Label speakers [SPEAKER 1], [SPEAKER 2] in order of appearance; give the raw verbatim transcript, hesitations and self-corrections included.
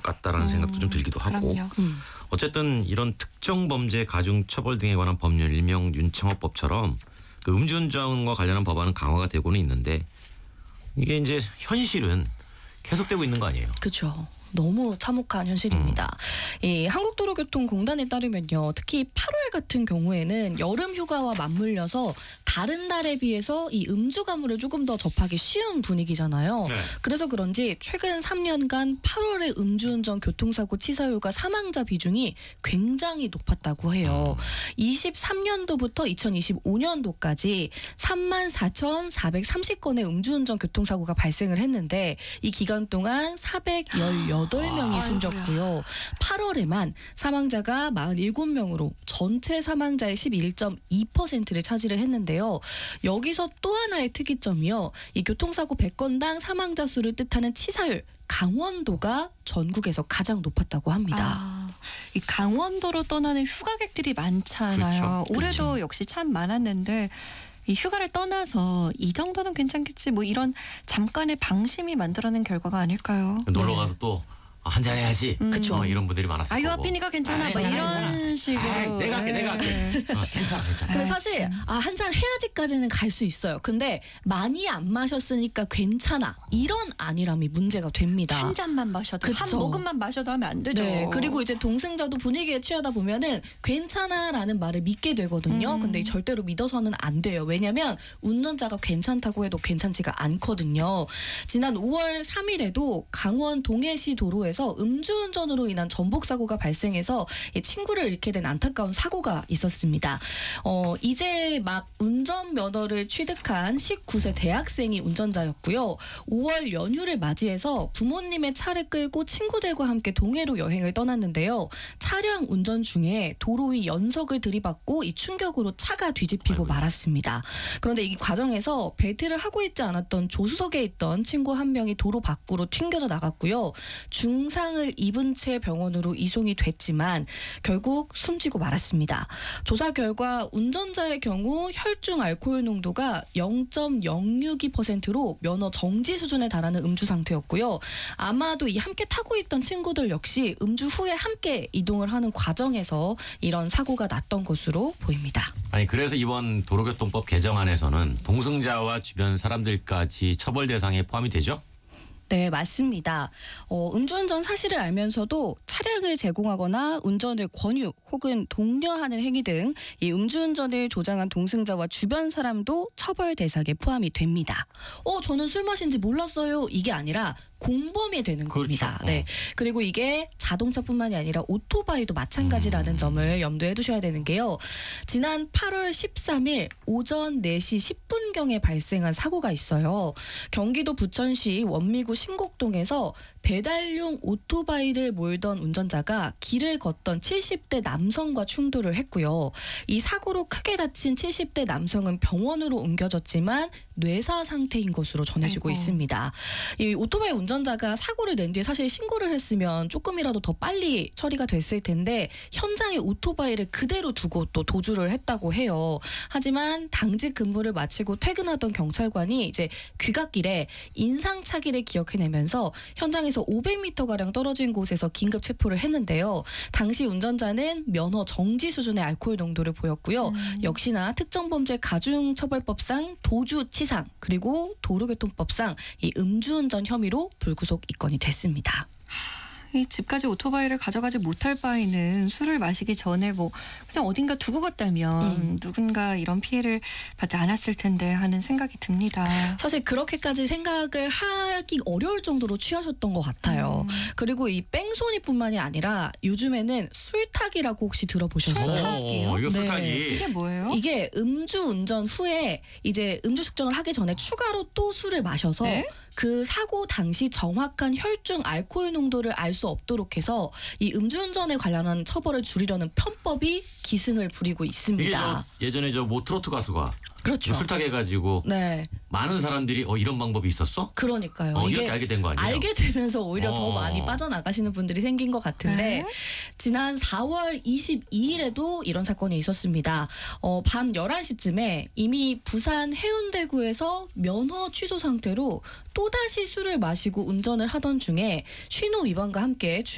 [SPEAKER 1] 같다라는 음, 생각도 좀 들기도 하고. 음. 어쨌든 이런 특정 범죄 가중 처벌 등에 관한 법률 일명 윤창호법처럼 그 음주운전과 관련한 법안은 강화가 되고는 있는데 이게 이제 현실은 계속되고 있는 거 아니에요?
[SPEAKER 2] 그렇죠. 너무 참혹한 현실입니다. 음. 이 한국도로교통공단에 따르면요. 특히 팔월 같은 경우에는 여름 휴가와 맞물려서 다른 달에 비해서 이 음주 가물을 조금 더 접하기 쉬운 분위기잖아요. 네. 그래서 그런지 최근 삼 년간 팔월의 음주운전 교통사고 치사율과 사망자 비중이 굉장히 높았다고 해요. 음. 이십삼 년도부터 이천이십오 년도까지 삼만 사천사백삼십 건의 음주운전 교통사고가 발생을 했는데 이 기간 동안 사백십팔 명이 숨졌고요. 팔월에만 사망자가 사십칠 명으로 전체 사망자의 십일 점 이 퍼센트를 차지를 했는데요. 여기서 또 하나의 특이점이요. 이 교통사고 백 건당 사망자 수를 뜻하는 치사율 강원도가 전국에서 가장 높았다고 합니다.
[SPEAKER 3] 아, 이 강원도로 떠나는 휴가객들이 많잖아요. 그렇죠. 올해도 그렇죠. 역시 참 많았는데 이 휴가를 떠나서 이 정도는 괜찮겠지 뭐 이런 잠깐의 방심이 만들어낸 결과가 아닐까요?
[SPEAKER 1] 놀러 가서 네. 또 한잔 해야지.
[SPEAKER 2] 음. 그쵸.
[SPEAKER 1] 어, 이런 분들이 많았을
[SPEAKER 3] 아유,
[SPEAKER 1] 거고.
[SPEAKER 3] 하피니가 괜찮아. 아, 괜찮아,
[SPEAKER 1] 이런
[SPEAKER 3] 괜찮아. 식으로.
[SPEAKER 1] 아이, 내가 할게, 내가 할게. 어, 괜찮아, 괜찮아.
[SPEAKER 2] 근데 사실 아, 한잔 해야지까지는 갈 수 있어요. 근데 많이 안 마셨으니까 괜찮아. 이런 안일함이 문제가 됩니다.
[SPEAKER 3] 한 잔만 마셔도, 그쵸. 한 모금만 마셔도 하면 안 되죠.
[SPEAKER 2] 네, 그리고 이제 동승자도 분위기에 취하다 보면은 괜찮아라는 말을 믿게 되거든요. 음. 근데 절대로 믿어서는 안 돼요. 왜냐면 운전자가 괜찮다고 해도 괜찮지가 않거든요. 지난 오월 삼일에도 강원 동해시 도로에서 음주운전 으로 인한 전복 사고가 발생해서 친구를 잃게 된 안타까운 사고가 있었습니다. 어, 이제 막 운전면허를 취득한 십구 세 대학생이 운전자였고요. 오월 연휴를 맞이해서 부모님의 차를 끌고 친구들과 함께 동해로 여행을 떠났는데요. 차량 운전 중에 도로 위 연석을 들이받고 이 충격으로 차가 뒤집히고 아이고. 말았습니다. 그런데 이 과정에서 벨트를 하고 있지 않았던 조수석에 있던 친구 한 명이 도로 밖으로 튕겨져 나갔고요. 중상을 입은 채 병원으로 이송이 됐지만 결국 숨지고 말았습니다. 조사 결과 운전자의 경우 혈중 알코올 농도가 영 점 영육이 퍼센트로 면허 정지 수준에 달하는 음주 상태였고요. 아마도 이 함께 타고 있던 친구들 역시 음주 후에 함께 이동을 하는 과정에서 이런 사고가 났던 것으로 보입니다.
[SPEAKER 1] 아니 그래서 이번 도로교통법 개정안에서는 동승자와 주변 사람들까지 처벌 대상에 포함이 되죠?
[SPEAKER 2] 네, 맞습니다. 어, 음주운전 사실을 알면서도 차량을 제공하거나 운전을 권유 혹은 독려하는 행위 등 이 음주운전을 조장한 동승자와 주변 사람도 처벌 대상에 포함이 됩니다. 어, 저는 술 마신지 몰랐어요. 이게 아니라 공범이 되는
[SPEAKER 1] 그렇죠.
[SPEAKER 2] 겁니다. 네. 그리고 이게 자동차뿐만이 아니라 오토바이도 마찬가지라는 음. 점을 염두에 두셔야 되는 게요. 지난 팔월 십삼일 오전 네 시 십 분경에 발생한 사고가 있어요. 경기도 부천시 원미구 신곡동에서 배달용 오토바이를 몰던 운전자가 길을 걷던 칠십 대 남성과 충돌을 했고요. 이 사고로 크게 다친 칠십 대 남성은 병원으로 옮겨졌지만 뇌사 상태인 것으로 전해지고 아이고. 있습니다. 이 오토바이 운전자가 사고를 낸 뒤에 사실 신고를 했으면 조금이라도 더 빨리 처리가 됐을 텐데 현장에 오토바이를 그대로 두고 또 도주를 했다고 해요. 하지만 당직 근무를 마치고 퇴근하던 경찰관이 이제 귀갓길에 인상차기를 기억해내면서 현장에서 오백 미터가량 떨어진 곳에서 긴급 체포를 했는데요. 당시 운전자는 면허 정지 수준의 알코올 농도를 보였고요. 음. 역시나 특정범죄 가중처벌법상 도주치상 그리고 도로교통법상 이 음주운전 혐의로 불구속 입건이 됐습니다.
[SPEAKER 3] 이 집까지 오토바이를 가져가지 못할 바에는 술을 마시기 전에 뭐 그냥 어딘가 두고 갔다면 음. 누군가 이런 피해를 받지 않았을 텐데 하는 생각이 듭니다.
[SPEAKER 2] 사실 그렇게까지 생각을 하기 어려울 정도로 취하셨던 것 같아요. 음. 그리고 이 뺑소니뿐만이 아니라 요즘에는 술타기라고 혹시 들어보셨어요?
[SPEAKER 3] 술타기요?
[SPEAKER 1] 이거 술타기.
[SPEAKER 3] 네. 이게 뭐예요?
[SPEAKER 2] 이게 음주 운전 후에 이제 음주 측정을 하기 전에 추가로 또 술을 마셔서 네? 그 사고 당시 정확한 혈중 알코올 농도를 알 수 없도록 해서 이 음주운전에 관련한 처벌을 줄이려는 편법이 기승을 부리고 있습니다.
[SPEAKER 1] 이게 저 예전에 저 모 트로트 가수가
[SPEAKER 2] 그렇죠.
[SPEAKER 1] 술타기 해가지고 네. 많은 사람들이 어 이런 방법이 있었어?
[SPEAKER 2] 그러니까요.
[SPEAKER 1] 어,
[SPEAKER 2] 이게
[SPEAKER 1] 이렇게 알게 된 거 아니에요?
[SPEAKER 2] 알게 되면서 오히려
[SPEAKER 1] 어.
[SPEAKER 2] 더 많이 빠져나가시는 분들이 생긴 것 같은데 네? 지난 사월 이십이일에도 이런 사건이 있었습니다. 어, 밤 열한 시쯤에 이미 부산 해운대구에서 면허 취소 상태로 또다시 술을 마시고 운전을 하던 중에 신호 위반과 함께